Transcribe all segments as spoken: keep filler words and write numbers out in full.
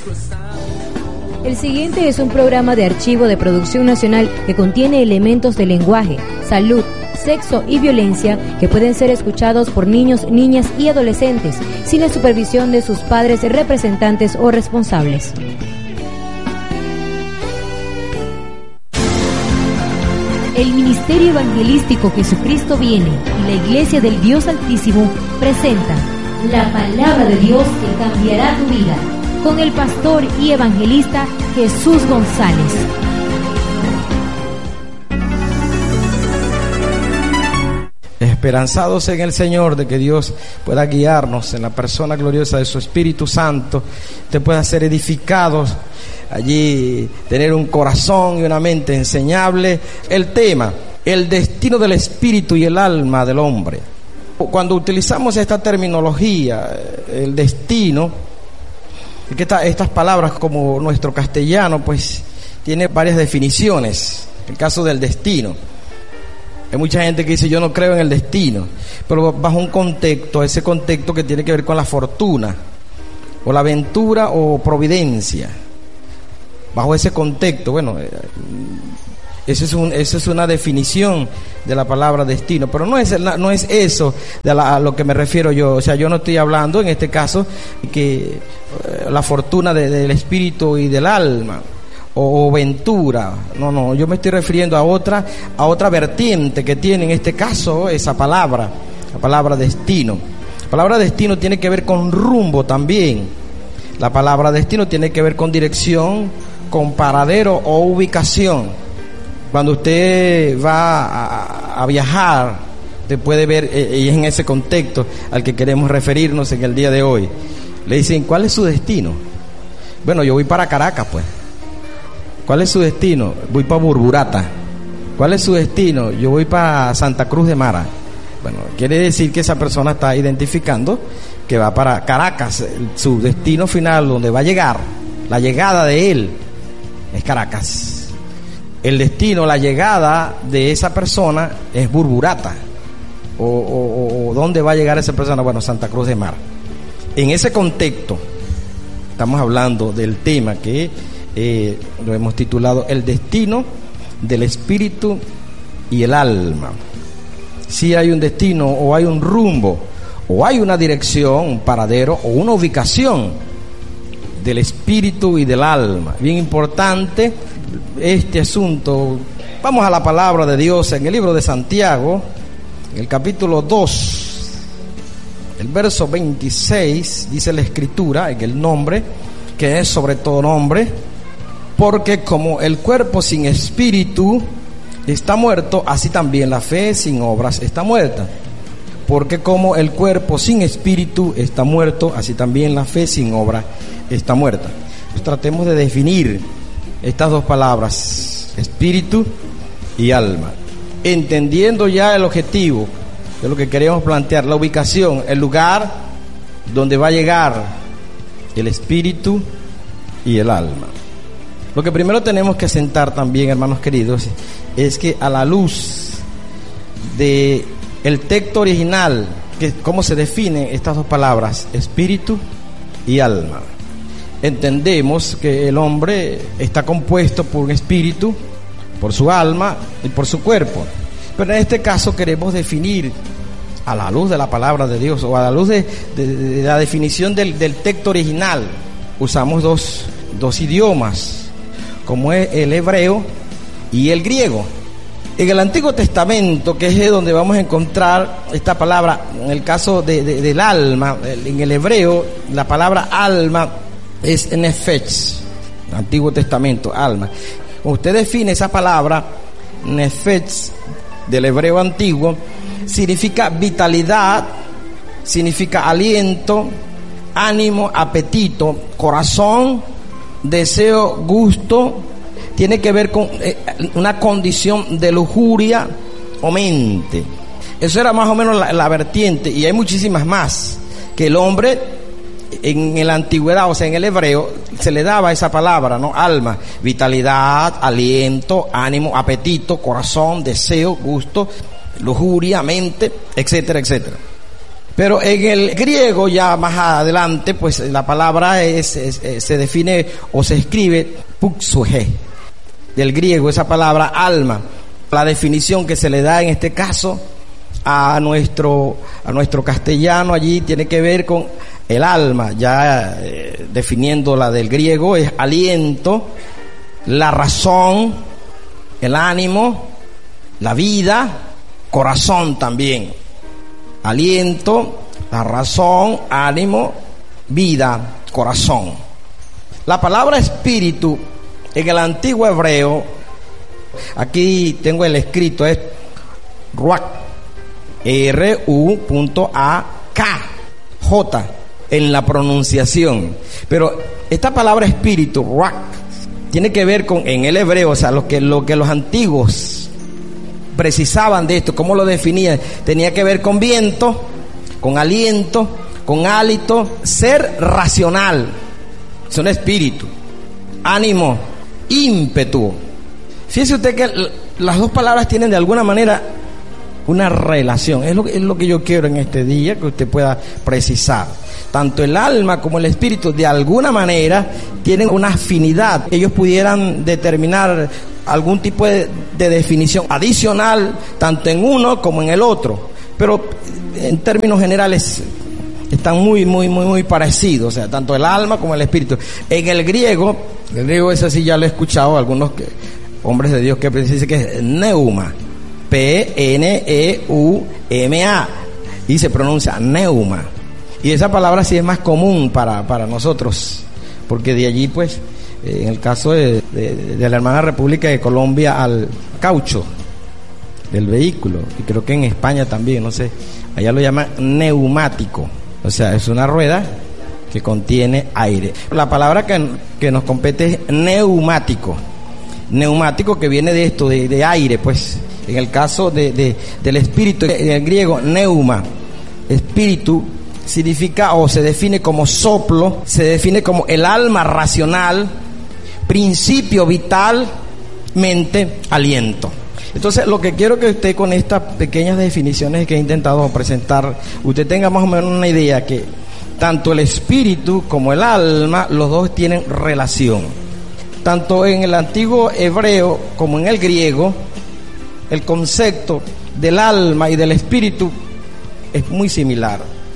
El siguiente es un programa de archivo de producción nacional que contiene elementos de lenguaje, salud, sexo y violencia que pueden ser escuchados por niños, niñas y adolescentes sin la supervisión de sus padres, representantes o responsables. El Ministerio Evangelístico Jesucristo Viene y la Iglesia del Dios Altísimo presenta la palabra de Dios que cambiará tu vida, con el pastor y evangelista Jesús González. Esperanzados en el Señor de que Dios pueda guiarnos en la persona gloriosa de su Espíritu Santo, te pueda ser edificados allí, tener un corazón y una mente enseñable. El tema, el destino del espíritu y el alma del hombre. Cuando utilizamos esta terminología, el destino, que esta, estas palabras como nuestro castellano, pues tiene varias definiciones. El caso del destino, hay mucha gente que dice yo no creo en el destino, pero bajo un contexto, ese contexto que tiene que ver con la fortuna o la aventura o providencia. Bajo ese contexto, bueno, esa es, un, esa es una definición de la palabra destino, pero no es, no es eso de la, a lo que me refiero yo. O sea, yo no estoy hablando en este caso que eh, la fortuna de, del espíritu y del alma o, o ventura. No, no, yo me estoy refiriendo a otra, a otra vertiente que tiene en este caso esa palabra, la palabra destino. La palabra destino tiene que ver con rumbo también. La palabra destino tiene que ver con dirección, con paradero o ubicación. Cuando usted va a, a viajar, usted puede ver, y es en ese contexto al que queremos referirnos en el día de hoy. Le dicen, ¿cuál es su destino? Bueno, yo voy para Caracas, pues. ¿Cuál es su destino? Voy para Burburata. ¿Cuál es su destino? Yo voy para Santa Cruz de Mara. Bueno, quiere decir que esa persona está identificando que va para Caracas. Su destino final, donde va a llegar, la llegada de él, es Caracas. El destino, la llegada de esa persona es Burburata. O, o, o ¿dónde va a llegar esa persona? Bueno, Santa Cruz de Mar. En ese contexto estamos hablando del tema que eh, lo hemos titulado el destino del espíritu y el alma. Si hay un destino o hay un rumbo o hay una dirección, un paradero o una ubicación del espíritu y del alma. Bien importante este asunto. Vamos a la palabra de Dios en el libro de Santiago, en el capítulo dos, el verso veintiséis, dice la escritura, en el nombre, que es sobre todo nombre, porque como el cuerpo sin espíritu está muerto, así también la fe sin obras está muerta. Porque como el cuerpo sin espíritu está muerto, así también la fe sin obra está muerta. Pues tratemos de definir estas dos palabras, espíritu y alma, entendiendo ya el objetivo de lo que queremos plantear, la ubicación, el lugar donde va a llegar el espíritu y el alma. Lo que primero tenemos que asentar también, hermanos queridos, es que a la luz de el texto original, que cómo se definen estas dos palabras, espíritu y alma, entendemos que el hombre está compuesto por un espíritu, por su alma y por su cuerpo. Pero en este caso queremos definir a la luz de la palabra de Dios, o a la luz de, de, de la definición del, del texto original. Usamos dos, dos idiomas, como es el hebreo y el griego. En el Antiguo Testamento, que es donde vamos a encontrar esta palabra, en el caso de, de, del alma, en el hebreo, la palabra alma es nefesh, Antiguo Testamento, alma. Cuando usted define esa palabra, nefesh, del hebreo antiguo, significa vitalidad, significa aliento, ánimo, apetito, corazón, deseo, gusto. Tiene que ver con eh, una condición de lujuria o mente. Eso era más o menos la, la vertiente, y hay muchísimas más, que el hombre en la antigüedad, o sea en el hebreo, se le daba esa palabra, ¿no? Alma, vitalidad, aliento, ánimo, apetito, corazón, deseo, gusto, lujuria, mente, etcétera, etcétera. Pero en el griego, ya más adelante, pues la palabra es, es, es, se define o se escribe puxuhe, del griego, esa palabra alma. La definición que se le da en este caso a nuestro, a nuestro castellano allí tiene que ver con el alma, ya eh, definiendo la del griego, es aliento, la razón, el ánimo, la vida, corazón también. Aliento, la razón, ánimo, vida, corazón. La palabra espíritu en el antiguo hebreo, aquí tengo el escrito, es ruach, R U A K J en la pronunciación. Pero esta palabra espíritu, ruach, tiene que ver con, en el hebreo, o sea, lo que, lo que los antiguos precisaban de esto, cómo lo definían, tenía que ver con viento, con aliento, con hálito, ser racional, es un espíritu, ánimo, ímpetu. Fíjese usted que las dos palabras tienen de alguna manera una relación, es lo, es lo que yo quiero en este día, que usted pueda precisar. Tanto el alma como el espíritu de alguna manera tienen una afinidad. Ellos pudieran determinar algún tipo de, de definición adicional, tanto en uno como en el otro, pero en términos generales están muy, muy, muy, muy parecidos, o sea, tanto el alma como el espíritu. En el griego, el griego ese sí ya lo he escuchado, algunos que, hombres de Dios que dicen que es neuma, P N E U M A, y se pronuncia neuma. Y esa palabra sí es más común para, para nosotros, porque de allí pues, en el caso de, de, de la hermana República de Colombia, al caucho del vehículo, y creo que en España también, no sé, allá lo llaman neumático, o sea, es una rueda que contiene aire. La palabra que, que nos compete es neumático, neumático que viene de esto, de, de aire, pues, en el caso de, de, del espíritu, en el griego, neuma, espíritu, significa o se define como soplo, se define como el alma racional, principio vital, mente, aliento. Entonces, lo que quiero que usted, con estas pequeñas definiciones que he intentado presentar, usted tenga más o menos una idea que tanto el espíritu como el alma, los dos tienen relación. Tanto en el antiguo hebreo como en el griego, el concepto del alma y del espíritu es muy similar,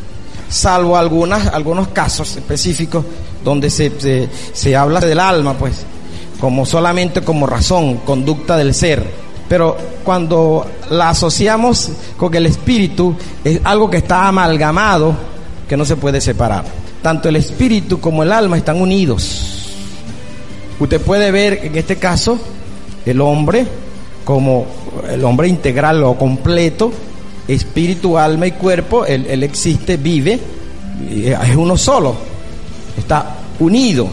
salvo algunas, algunos casos específicos donde se, se, se habla del alma, pues, como solamente como razón, conducta del ser. Pero cuando la asociamos con el espíritu, es algo que está amalgamado, que no se puede separar. Tanto el espíritu como el alma están unidos. Usted puede ver en este caso el hombre como el hombre integral o completo, espíritu, alma y cuerpo. Él, él existe, vive, es uno solo, está unido.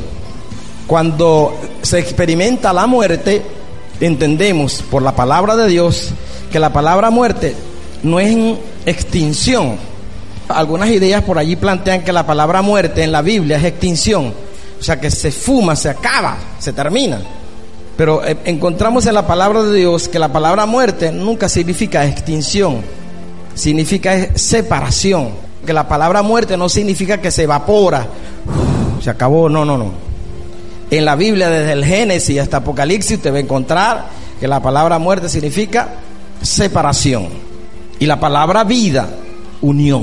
Cuando se experimenta la muerte, entendemos por la palabra de Dios que la palabra muerte no es en extinción. Algunas ideas por allí plantean que la palabra muerte en la Biblia es extinción, o sea, que se fuma, se acaba, se termina. Pero eh, encontramos en la palabra de Dios que la palabra muerte nunca significa extinción, significa separación. Que la palabra muerte no significa que se evapora, uf, se acabó, no, no, no. En la Biblia, desde el Génesis hasta Apocalipsis, usted va a encontrar que la palabra muerte significa separación, y la palabra vida, unión,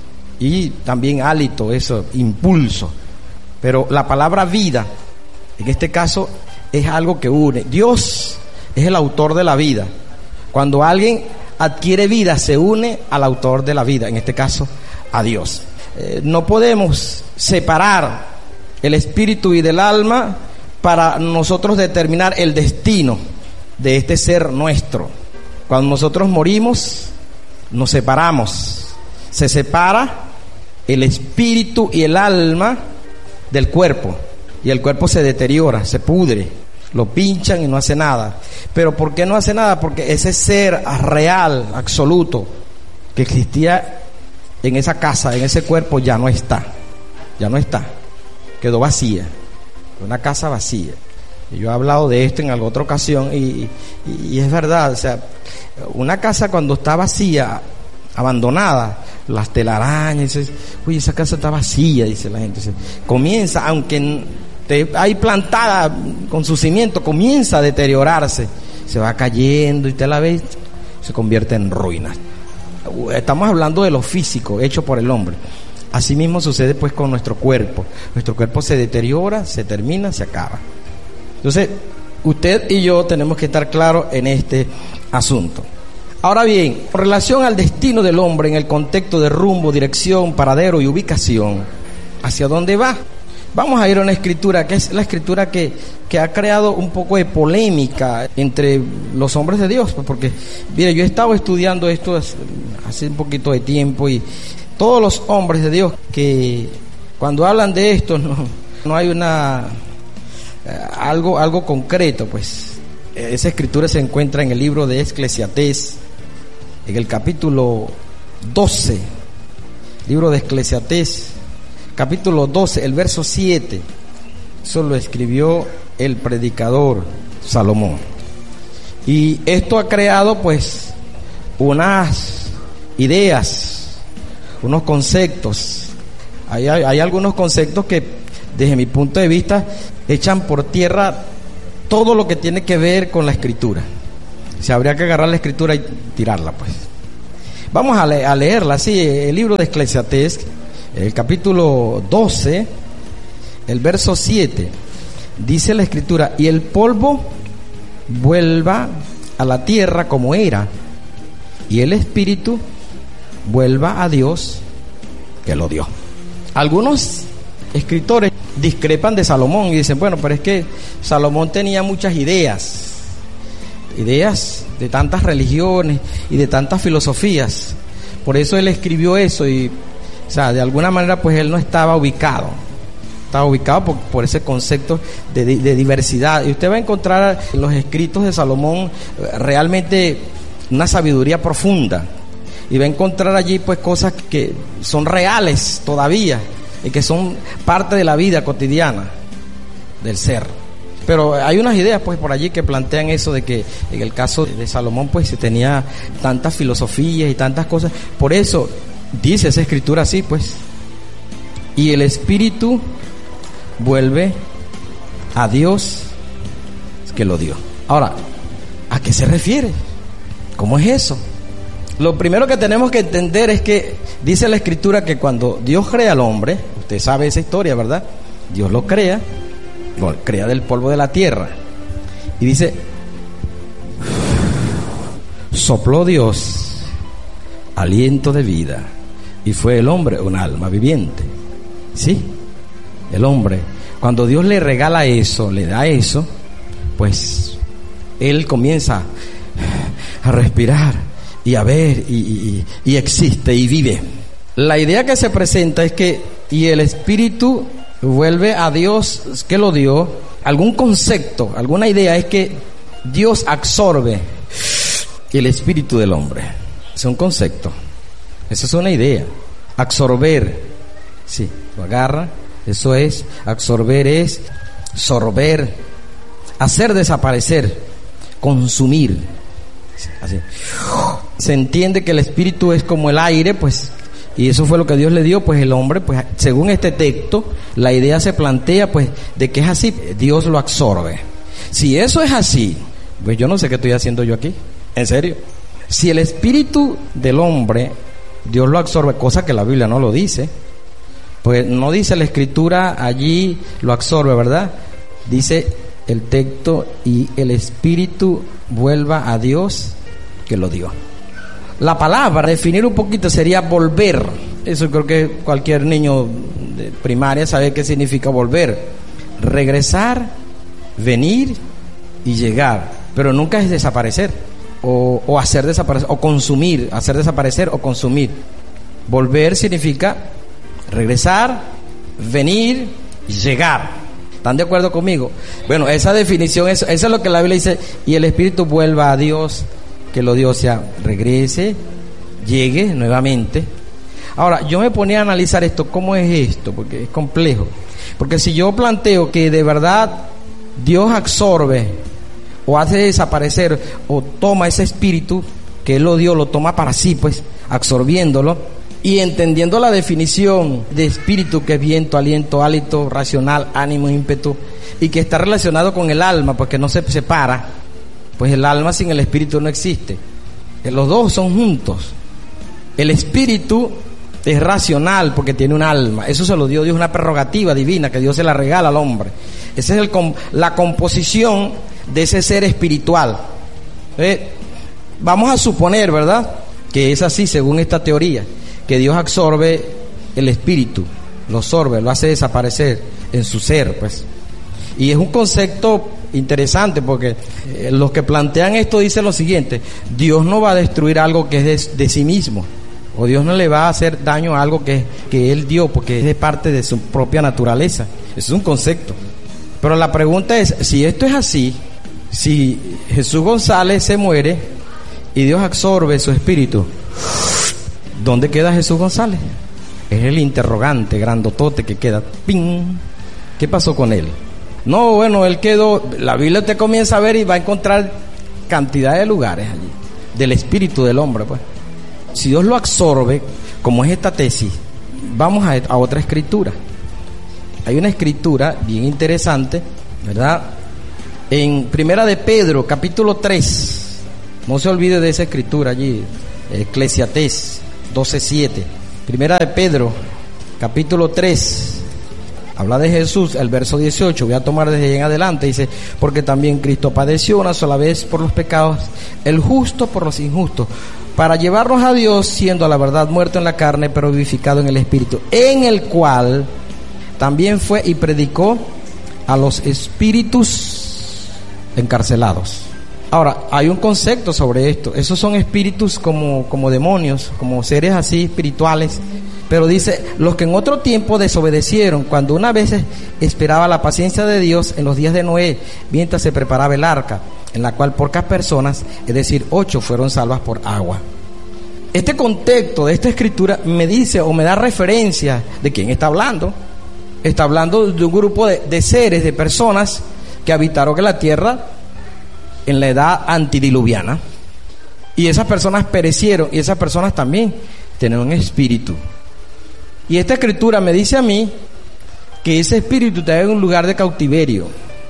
y también hálito, eso, impulso. Pero la palabra vida, en este caso, es algo que une. Dios es el autor de la vida. Cuando alguien adquiere vida, se une al autor de la vida, en este caso, a Dios. Eh, no podemos separar el espíritu y del alma para nosotros determinar el destino de este ser nuestro. Cuando nosotros morimos, nos separamos. Se separa el espíritu y el alma del cuerpo, y el cuerpo se deteriora, se pudre, lo pinchan y no hace nada. Pero ¿por qué no hace nada? Porque ese ser real, absoluto, que existía en esa casa, en ese cuerpo, ya no está, ya no está, quedó vacía, una casa vacía. Y yo he hablado de esto en alguna otra ocasión, y, y, y es verdad, o sea, una casa cuando está vacía, abandonada, las telarañas, dice, uy, esa casa está vacía, dice la gente. Dice, comienza, aunque te, hay plantada con su cimiento, comienza a deteriorarse, se va cayendo y te la ves, se convierte en ruinas. Estamos hablando de lo físico, hecho por el hombre. Así mismo sucede pues con nuestro cuerpo. Nuestro cuerpo se deteriora, se termina, se acaba. Entonces, usted y yo tenemos que estar claros en este asunto. Ahora bien, con relación al destino del hombre en el contexto de rumbo, dirección, paradero y ubicación, ¿hacia dónde va? Vamos a ir a una escritura que es la escritura que, que ha creado un poco de polémica entre los hombres de Dios, porque, mire, yo he estado estudiando esto hace un poquito de tiempo y todos los hombres de Dios que cuando hablan de esto no, no hay una eh, algo algo concreto, pues esa escritura se encuentra en el libro de Eclesiastés, en el capítulo doce, libro de Eclesiastés, capítulo doce, el verso siete. Eso lo escribió el predicador Salomón. Y esto ha creado pues unas ideas, unos conceptos. Hay, hay, hay algunos conceptos que desde mi punto de vista echan por tierra todo lo que tiene que ver con la escritura. Se habría que agarrar la escritura y tirarla, pues. Vamos a, le- a leerla, sí, el libro de Eclesiastés, el capítulo doce, el verso siete. Dice la escritura: y el polvo vuelva a la tierra como era, y el espíritu vuelva a Dios que lo dio. Algunos escritores discrepan de Salomón y dicen, bueno, pero es que Salomón tenía muchas ideas, ideas de tantas religiones y de tantas filosofías, por eso él escribió eso y, o sea, de alguna manera pues él no estaba ubicado, estaba ubicado por, por ese concepto de, de, de diversidad. Y usted va a encontrar en los escritos de Salomón realmente una sabiduría profunda, y va a encontrar allí pues cosas que son reales todavía y que son parte de la vida cotidiana del ser. Pero hay unas ideas pues por allí que plantean eso de que en el caso de Salomón pues se tenía tantas filosofías y tantas cosas. Por eso dice esa escritura así, pues, y el espíritu vuelve a Dios que lo dio. Ahora, ¿a qué se refiere? ¿Cómo es eso? Lo primero que tenemos que entender es que dice la escritura que cuando Dios crea al hombre, usted sabe esa historia, ¿verdad? Dios lo crea, lo crea del polvo de la tierra, y dice, sopló Dios aliento de vida, y fue el hombre un alma viviente. Sí, el hombre, cuando Dios le regala eso, le da eso, pues él comienza a respirar y a ver y, y, y existe y vive. La idea que se presenta es que y el espíritu vuelve a Dios que lo dio. Algún concepto, alguna idea es que Dios absorbe el espíritu del hombre. Es un concepto, esa es una idea. Absorber, sí, lo agarra, eso es, absorber es sorber, hacer desaparecer, consumir. Así. Se entiende que el espíritu es como el aire, pues, y eso fue lo que Dios le dio, pues el hombre, pues según este texto, la idea se plantea, pues, de que es así, Dios lo absorbe. Si eso es así, pues yo no sé qué estoy haciendo yo aquí, en serio. Si el espíritu del hombre, Dios lo absorbe, cosa que la Biblia no lo dice, pues no dice la escritura allí lo absorbe, ¿verdad? Dice el texto, y el espíritu vuelva a Dios que lo dio. La palabra, definir un poquito, sería volver. Eso creo que cualquier niño de primaria sabe qué significa volver. Regresar, venir y llegar, pero nunca es desaparecer o, o hacer desaparecer o consumir, hacer desaparecer o consumir. Volver significa regresar, venir y llegar. ¿Están de acuerdo conmigo? Bueno, esa definición, eso, eso es lo que la Biblia dice, y el espíritu vuelva a Dios que lo dio, o sea, regrese, llegue nuevamente. Ahora, yo me ponía a analizar esto, ¿cómo es esto? Porque es complejo. Porque si yo planteo que de verdad Dios absorbe o hace desaparecer o toma ese espíritu que Él lo dio, lo toma para sí, pues, absorbiéndolo, y entendiendo la definición de espíritu, que es viento, aliento, hálito, racional, ánimo, ímpetu, y que está relacionado con el alma, porque no se separa, pues el alma sin el espíritu no existe. Los dos son juntos. El espíritu es racional porque tiene un alma. Eso se lo dio Dios, una prerrogativa divina que Dios se la regala al hombre. Esa es el, la composición de ese ser espiritual. Eh, vamos a suponer, ¿verdad?, que es así según esta teoría, que Dios absorbe el espíritu, lo absorbe, lo hace desaparecer en su ser, pues. Y es un concepto interesante porque eh, los que plantean esto dicen lo siguiente: Dios no va a destruir algo que es de, de sí mismo, o Dios no le va a hacer daño a algo que, que Él dio, porque es de parte de su propia naturaleza. Eso es un concepto. Pero la pregunta es, si esto es así, si Jesús González se muere y Dios absorbe su espíritu, ¿dónde queda Jesús González? Es el interrogante grandotote que queda. ¡Ping! ¿Qué pasó con él? No, bueno, él quedó. La Biblia usted comienza a ver y va a encontrar cantidad de lugares allí del espíritu del hombre, pues. Si Dios lo absorbe, como es esta tesis, vamos a, a otra escritura. Hay una escritura bien interesante, ¿verdad? En Primera de Pedro, capítulo tres. No se olvide de esa escritura allí, Eclesiastés doce siete. Primera de Pedro, capítulo tres. Habla de Jesús, el verso dieciocho, voy a tomar desde ahí en adelante, dice: porque también Cristo padeció una sola vez por los pecados, el justo por los injustos, para llevarnos a Dios, siendo a la verdad muerto en la carne, pero vivificado en el Espíritu, en el cual también fue y predicó a los espíritus encarcelados. Ahora, hay un concepto sobre esto. Esos son espíritus como, como demonios, como seres así espirituales. Pero dice, los que en otro tiempo desobedecieron, cuando una vez esperaba la paciencia de Dios en los días de Noé, mientras se preparaba el arca, en la cual pocas personas, es decir, ocho, fueron salvas por agua. Este contexto de esta escritura me dice o me da referencia de quién está hablando. Está hablando de un grupo de, de seres, de personas que habitaron en la tierra en la edad antidiluviana. Y esas personas perecieron, y esas personas también tienen un espíritu. Y esta escritura me dice a mí que ese espíritu está en un lugar de cautiverio,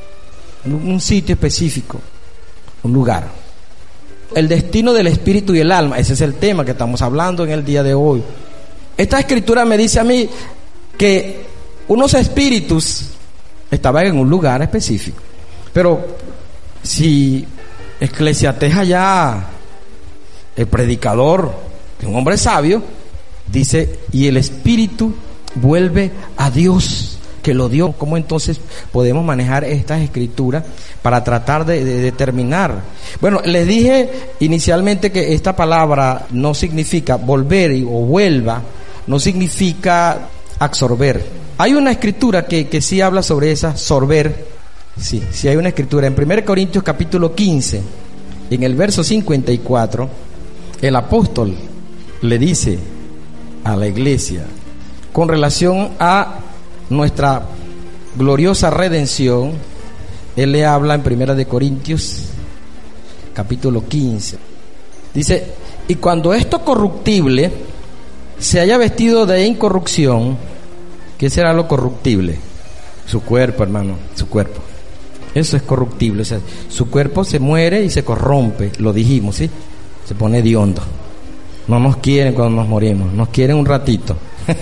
un sitio específico, un lugar. El destino del espíritu y el alma, ese es el tema que estamos hablando en el día de hoy. Esta escritura me dice a mí que unos espíritus estaban en un lugar específico. Pero si Eclesiastés allá, el predicador, un hombre sabio, dice, y el espíritu vuelve a Dios que lo dio. ¿Cómo entonces podemos manejar estas escrituras para tratar de, de determinar? Bueno, les dije inicialmente que esta palabra no significa volver o vuelva, no significa absorber. Hay una escritura que, que sí habla sobre esa, sorber. Sí, sí hay una escritura. En primera Corintios capítulo quince, en el verso cincuenta y cuatro, el apóstol le dice a la iglesia con relación a nuestra gloriosa redención. Él le habla en primera de Corintios capítulo quince. Dice: y cuando esto corruptible se haya vestido de incorrupción. ¿Qué será lo corruptible? Su cuerpo, hermano, su cuerpo. Eso es corruptible. O sea, su cuerpo se muere y se corrompe, lo dijimos, ¿sí? Se pone hediondo. No nos quieren cuando nos morimos, nos quieren un ratito.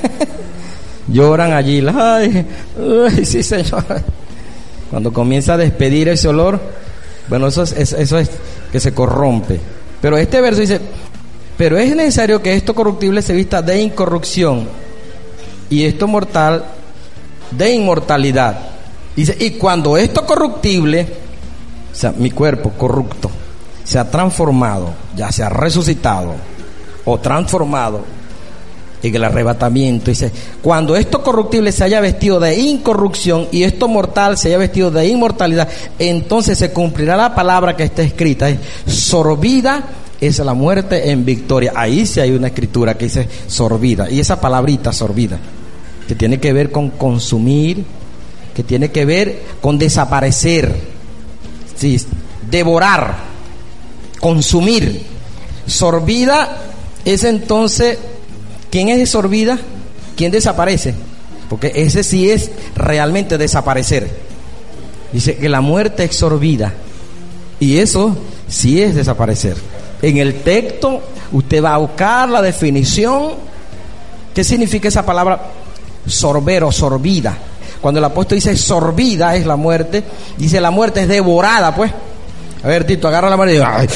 Lloran allí, ay, ay, sí, Señor. Cuando comienza a despedir ese olor, bueno, eso es, eso es que se corrompe. Pero este verso dice: pero es necesario que esto corruptible se vista de incorrupción y esto mortal de inmortalidad. Dice: y cuando esto corruptible, o sea, mi cuerpo corrupto, se ha transformado, ya se ha resucitado o transformado en el arrebatamiento. Dice: cuando esto corruptible se haya vestido de incorrupción y esto mortal se haya vestido de inmortalidad, entonces se cumplirá la palabra que está escrita: es sorbida es la muerte en victoria. Ahí sí hay una escritura que dice sorbida, y esa palabrita sorbida, que tiene que ver con consumir, que tiene que ver con desaparecer, sí, devorar, consumir. Sorbida es entonces, ¿quién es sorbida? ¿Quién desaparece? Porque ese sí es realmente desaparecer. Dice que la muerte es sorbida, y eso sí es desaparecer. En el texto usted va a buscar la definición. ¿Qué significa esa palabra sorber o sorbida? Cuando el apóstol dice sorbida es la muerte, dice la muerte es devorada, pues. A ver, Tito, agarra la mano y dice, ay.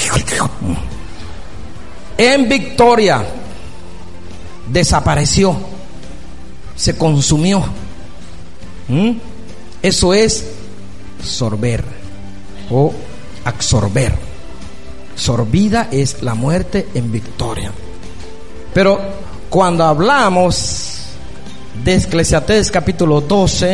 En victoria, desapareció, se consumió. ¿Mm? Eso es sorber o absorber. Sorbida es la muerte en victoria. Pero cuando hablamos de Eclesiastés capítulo doce,